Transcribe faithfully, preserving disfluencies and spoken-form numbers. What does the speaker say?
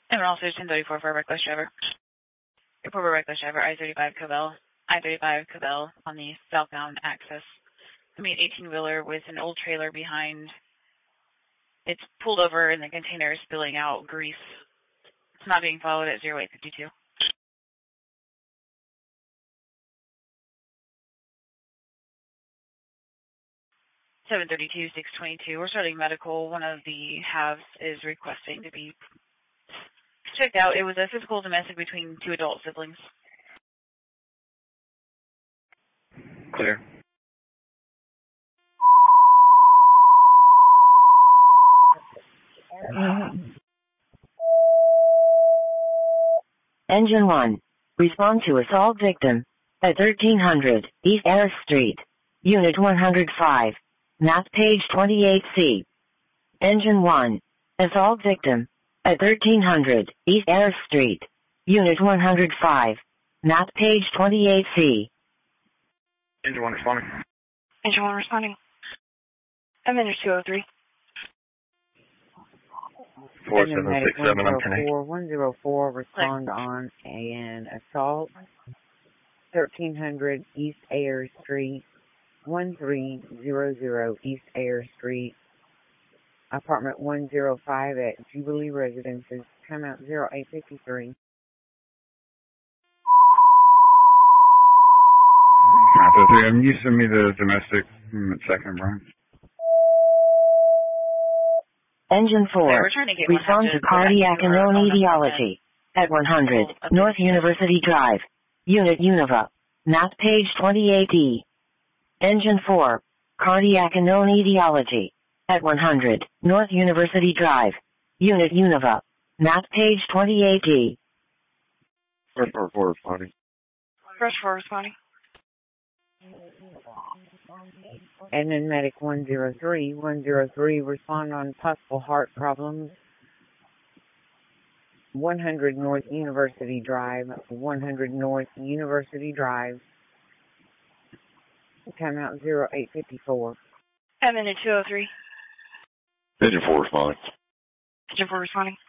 And we're also ten thirty-four for a reckless driver. Report a reckless driver, I thirty-five Cobell, I thirty-five Cobell on the southbound axis. I mean, eighteen-wheeler with an old trailer behind. It's pulled over and the container is spilling out grease. It's not being followed at zero eight fifty-two. seven thirty-two, six twenty-two. We're starting medical. One of the halves is requesting to be checked out. It was a physical domestic between two adult siblings. Clear. Engine one. Respond to assault victim at thirteen hundred East Ayres Street. Unit one hundred five. Map page twenty-eight C. Engine one. Assault victim at thirteen hundred East Ayres Street. Unit one hundred five. Map page twenty-eight C. Engine one responding. Engine one responding. I'm in two oh three. four seven six seven, I'm ten eight. one oh four, respond on an assault, thirteen hundred East Ayres Street, one three zero zero East Ayres Street, apartment one oh five at Jubilee Residences, timeout zero eight fifty-three. After three, um, you send me the domestic second, Brian. Engine four. Okay, respond to cardiac and known etiology at one hundred North University Drive. Unit Univa. Map page twenty-eight E. Engine four. Cardiac and known etiology at one hundred North University Drive. Unit Univa. Map page twenty-eight E. First four four responding. First four responding. Admin Medic one oh three, one oh three, respond on possible heart problems. one hundred North University Drive, one hundred North University Drive. Timeout zero eight fifty-four. I'm in two oh three. Engine four responding. Engine four responding.